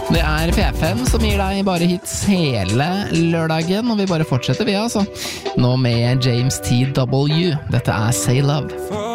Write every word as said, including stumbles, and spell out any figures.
Det er P fem som gir deg bare hits hele lørdagen, og vi bare fortsetter vi altså. Nå med James T W. Dette er Say Love.